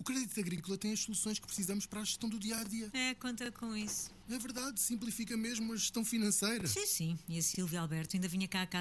O crédito agrícola tem as soluções que precisamos para a gestão do dia-a-dia. É, conta com isso. É verdade, simplifica mesmo a gestão financeira. Sim, sim. E a Silvia Alberto ainda vinha cá à casa